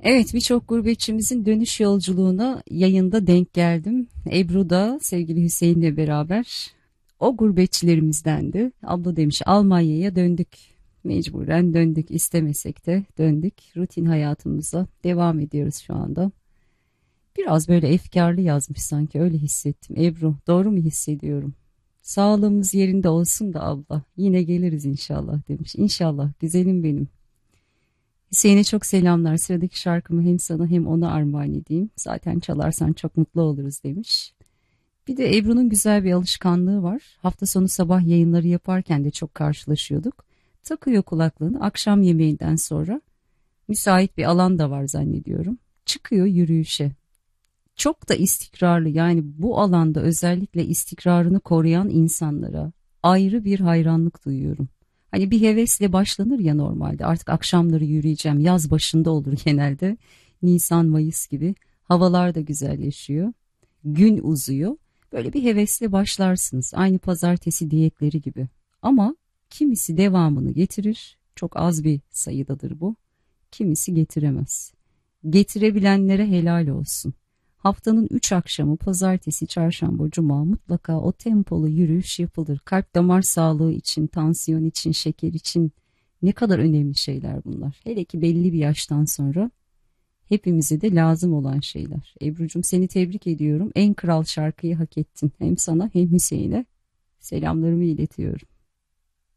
Evet, birçok gurbetçimizin dönüş yolculuğuna yayında denk geldim. Ebru da sevgili Hüseyin'le beraber o gurbetçilerimizdendi. Abla demiş Almanya'ya döndük. Mecburen döndük, istemesek de döndük. Rutin hayatımıza devam ediyoruz şu anda. Biraz böyle efkarlı yazmış sanki, öyle hissettim. Ebru, doğru mu hissediyorum? Sağlığımız yerinde olsun da abla yine geliriz inşallah demiş. İnşallah güzelim benim. Hüseyin'e çok selamlar. Sıradaki şarkımı hem sana hem ona armağan edeyim. Zaten çalarsan çok mutlu oluruz demiş. Bir de Ebru'nun güzel bir alışkanlığı var. Hafta sonu sabah yayınları yaparken de çok karşılaşıyorduk. Takıyor kulaklığını akşam yemeğinden sonra. Müsait bir alan da var zannediyorum. Çıkıyor yürüyüşe. Çok da istikrarlı, yani bu alanda özellikle istikrarını koruyan insanlara ayrı bir hayranlık duyuyorum. Hani bir hevesle başlanır ya normalde, artık akşamları yürüyeceğim, yaz başında olur genelde, Nisan Mayıs gibi havalar da güzelleşiyor, gün uzuyor, böyle bir hevesle başlarsınız aynı pazartesi diyetleri gibi, ama kimisi devamını getirir, çok az bir sayıdadır bu, kimisi getiremez. Getirebilenlere helal olsun. Haftanın 3 akşamı pazartesi, çarşamba, cuma mutlaka o tempolu yürüyüş yapılır. Kalp damar sağlığı için, tansiyon için, şeker için ne kadar önemli şeyler bunlar. Hele ki belli bir yaştan sonra hepimize de lazım olan şeyler. Ebru'cum, seni tebrik ediyorum. En kral şarkıyı hak ettin. Hem sana hem Hüseyin'e selamlarımı iletiyorum.